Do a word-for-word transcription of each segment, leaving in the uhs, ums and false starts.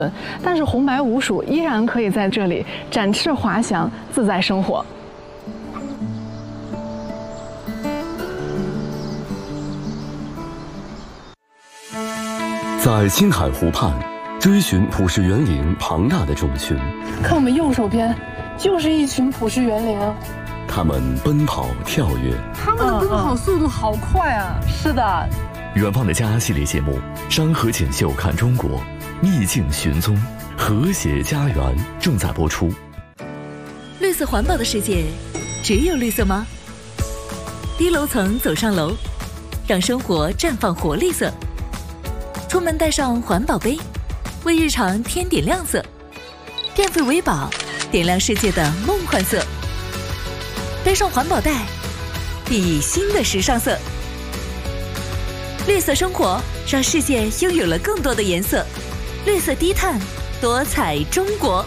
但是红白五鼠依然可以在这里展翅滑翔，自在生活。 在青海湖畔，追寻普氏园林庞大的种群。 看我们右手边，就是一群普氏园林。 它们奔跑跳跃， 它们的奔跑速度好快啊！ 嗯嗯、是的。 远方的家系列节目《山河锦绣看中国》，秘境寻踪，和谐家园正在播出。 绿色环保的世界，只有绿色吗？低楼层走上楼，让生活绽放活力色。出门带上环保杯，为日常添点亮色。电费为宝，点亮世界的梦幻色。背上环保袋，熠熠新的时尚色。绿色生活，让世界拥有了更多的颜色。绿色低碳，多彩中国。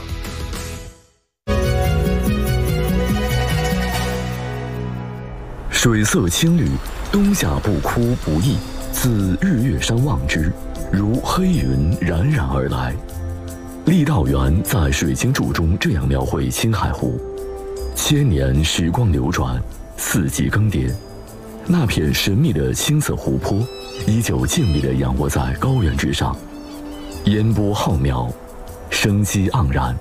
水色青绿，冬夏不枯不易，自日月山望之，如黑云冉冉而来。郦道元在《水经注》中这样描绘青海湖：千年时光流转，四季更迭，那片神秘的青色湖泊依旧静谧地仰卧在高原之上，烟波浩渺，生机盎然。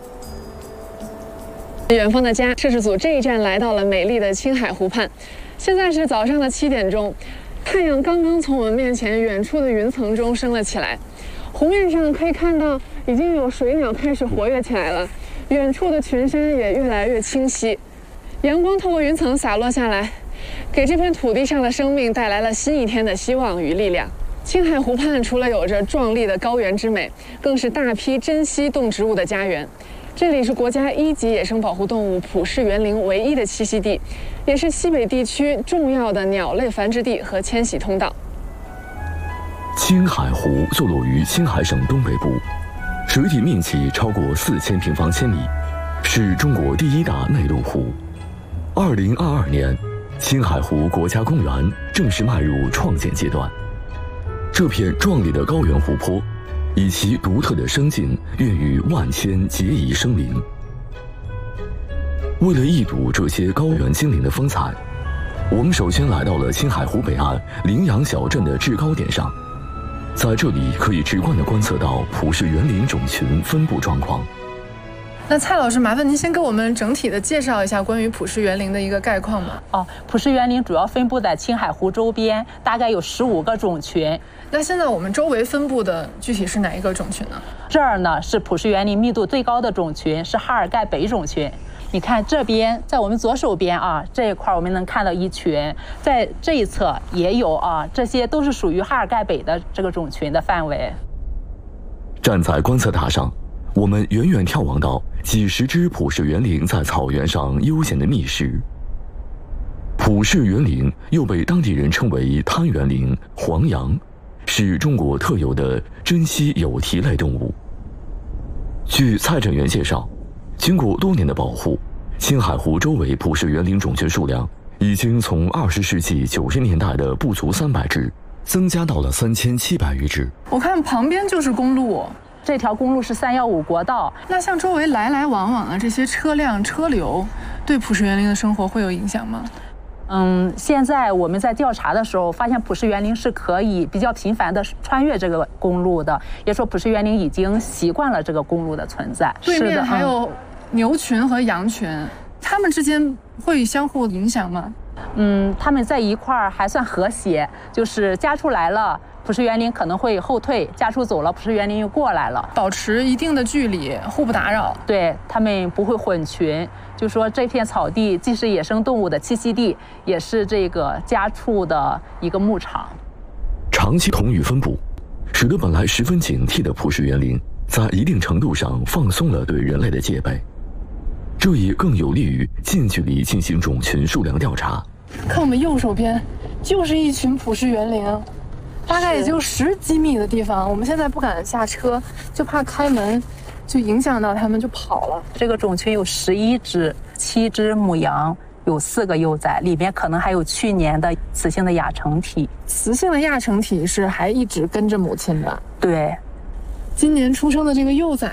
远方的家摄制组这一站来到了美丽的青海湖畔，现在是早上的七点钟，太阳刚刚从我们面前远处的云层中升了起来，湖面上可以看到已经有水鸟开始活跃起来了，远处的群山也越来越清晰，阳光透过云层洒落下来，给这片土地上的生命带来了新一天的希望与力量。青海湖畔除了有着壮丽的高原之美，更是大批珍稀动植物的家园。这里是国家一级野生保护动物普氏园林唯一的栖息地，也是西北地区重要的鸟类繁殖地和迁徙通道。 青海湖坐落于青海省东北部，水体面积超过四千平方千米，是中国第一大内陆湖。二零二二年，青海湖国家公园正式迈入创建阶段。这片壮丽的高原湖泊，以其独特的生境孕育万千孑遗生灵。为了一睹这些高原精灵的风采，我们首先来到了青海湖北岸羚羊小镇的制高点上，在这里可以直观地观测到普氏园林种群分布状况。 那蔡老师，麻烦您先给我们整体的介绍一下关于普氏园林的一个概况吧。 哦，普氏园林主要分布在青海湖周边，大概有十五个种群。 那现在我们周围分布的具体是哪一个种群呢？ 这儿呢是普氏园林密度最高的种群，是哈尔盖北种群。你看这边，在我们左手边啊这一块，我们能看到一群，在这一侧也有啊，这些都是属于哈尔盖北的这个种群的范围。 站在观测塔上，我们远远眺望到几十只普氏园林在草原上悠闲地觅食。普氏园林又被当地人称为滩园林、黄杨，是中国特有的珍稀有蹄类动物。据蔡振元介绍，经过多年的保护，青海湖周围普氏园林种群数量已经从二十世纪九十年代的不足三百只，增加到了三千七百余只。 我看旁边就是公路。 这条公路是三幺五国道， 那像周围来来往往的这些车辆车流，对普氏园林的生活会有影响吗？ 嗯，现在我们在调查的时候发现，普氏园林是可以比较频繁的穿越这个公路的，也说普氏园林已经习惯了这个公路的存在。 对面还有牛群和羊群，它们之间会相互影响吗？ 嗯，它们在一块儿还算和谐，就是家畜来了，普氏园林可能会后退，家畜走了，普氏园林又过来了， 保持一定的距离，互不打扰。 对，它们不会混群。就说这片草地既是野生动物的栖息地，也是这个家畜的一个牧场。 长期同域分布，使得本来十分警惕的普氏园林，在一定程度上放松了对人类的戒备，这也更有利于近距离进行种群数量调查。 看我们右手边，就是一群普氏园林。大概也就十几米的地方，我们现在不敢下车，就怕开门就影响到它们就跑了。 这个种群有十一只，七只母羊，有四个幼崽，里边可能还有去年的雌性的亚成体。 雌性的亚成体是还一直跟着母亲的。 对。 今年出生的这个幼崽